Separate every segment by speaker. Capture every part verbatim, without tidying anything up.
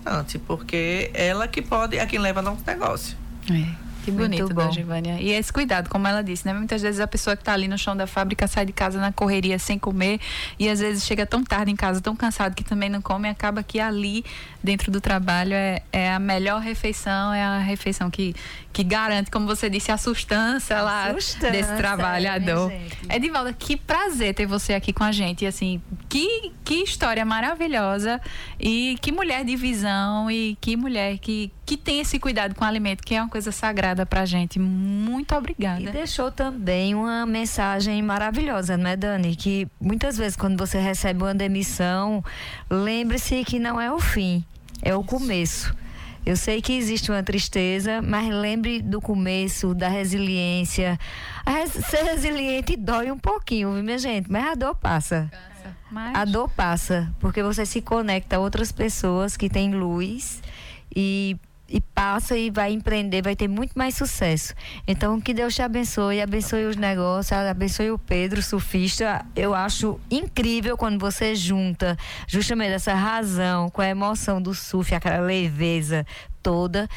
Speaker 1: importante, porque ela que pode, é quem leva nosso negócio.
Speaker 2: É. Que bonito, da Givânia. E esse cuidado, como ela disse, né? Muitas vezes a pessoa que está ali no chão da fábrica sai de casa na correria sem comer e às vezes chega tão tarde em casa, tão cansado que também não come, e acaba que ali dentro do trabalho é, é a melhor refeição, é a refeição que, que garante, como você disse, a sustância lá sustância, desse trabalhador. É, Edivalda, que prazer ter você aqui com a gente. E assim, que, que história maravilhosa e que mulher de visão e que mulher que, que tem esse cuidado com o alimento, que é uma coisa sagrada pra gente. Muito obrigada.
Speaker 3: E deixou também uma mensagem maravilhosa, não é, Dani? Que muitas vezes quando você recebe uma demissão, lembre-se que não é o fim, é o começo. Eu sei que existe uma tristeza, mas lembre do começo, da resiliência. A ser resiliente dói um pouquinho, viu, minha gente? Mas a dor passa. Mas... A dor passa, porque você se conecta a outras pessoas que têm luz e e passa e vai empreender, vai ter muito mais sucesso. Então, que Deus te abençoe, abençoe os negócios, abençoe o Pedro, surfista. Eu acho incrível quando você junta justamente essa razão com a emoção do surf, aquela leveza toda,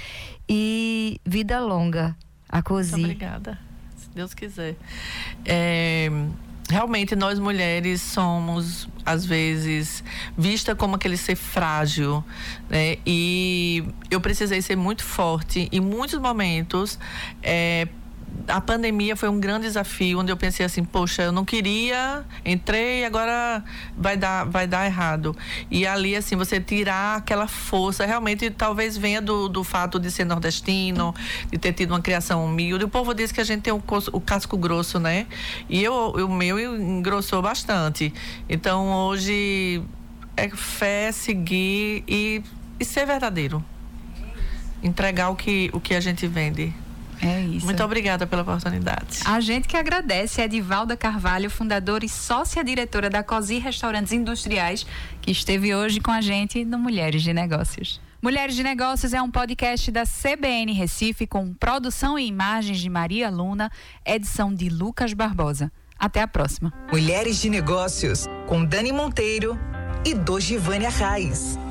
Speaker 3: e vida longa a Cozi.
Speaker 1: Muito obrigada, se Deus quiser. É... Realmente nós mulheres somos às vezes vista como aquele ser frágil, né? E eu precisei ser muito forte em muitos momentos. É, a pandemia foi um grande desafio, onde eu pensei assim, poxa, eu não queria, entrei, agora vai dar, vai dar errado. E ali, assim, você tirar aquela força, realmente, talvez venha do, do fato de ser nordestino, de ter tido uma criação humilde. O povo diz que a gente tem o, o casco grosso, né? E eu, o meu engrossou bastante. Então, hoje, é fé, seguir e, e ser verdadeiro. Entregar o que, o que a gente vende.
Speaker 2: É isso.
Speaker 1: Muito obrigada pela oportunidade.
Speaker 2: A gente que agradece, é Edivalda Carvalho, fundadora e sócia-diretora da Cozi Restaurantes Industriais, que esteve hoje com a gente no Mulheres de Negócios. Mulheres de Negócios é um podcast da C B N Recife com produção e imagens de Maria Luna, edição de Lucas Barbosa. Até a próxima.
Speaker 4: Mulheres de Negócios, com Dani Monteiro e Dogivânia Reis.